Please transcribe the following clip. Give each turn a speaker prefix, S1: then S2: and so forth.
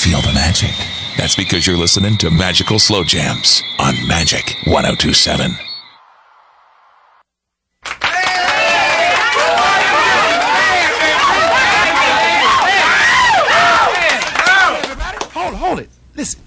S1: feel the magic. That's because you're listening to Magical Slow Jams on Magic 1027.
S2: Hold it. Listen,